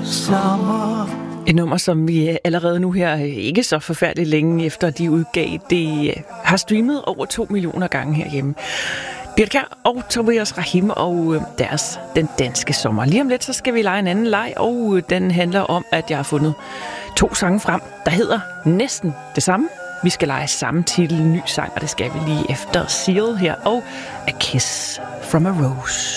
sommer. Et nummer, som vi allerede nu her, ikke så forfærdeligt længe efter de udgav, det har streamet over 2 millioner gange herhjemme. Birthe Kjær og Tobias Rahim og deres Den Danske Sommer. Lige om lidt, så skal vi lege en anden leg, og den handler om, at jeg har fundet 2 sange frem, der hedder næsten det samme. Vi skal lege samme titel, ny sang, og det skal vi lige efter Seal her, og A Kiss from a Rose.